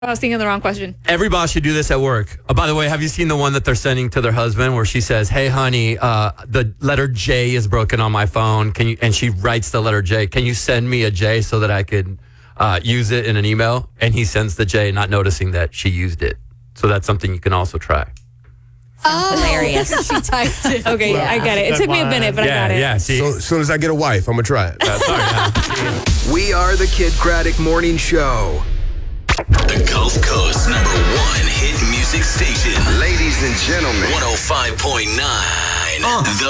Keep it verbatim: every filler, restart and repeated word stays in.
I was thinking the wrong question. Every boss should do this at work. Oh, by the way, have you seen the one that they're sending to their husband where she says, "Hey, honey, uh, the letter J is broken on my phone. Can you?" And she writes the letter J. Can you send me a J so that I could uh, use it in an email? And he sends the J, not noticing that she used it. So that's something you can also try. Oh, hilarious. She typed it. Okay, Yeah. I get it. It took me a minute, but yeah, I got it. yeah. See, So as soon as I get a wife, I'm going to try it. uh, sorry. uh, We are the Kid Craddock Morning Show. The Gulf Coast number one hit music station. Ladies and gentlemen. one oh five point nine. The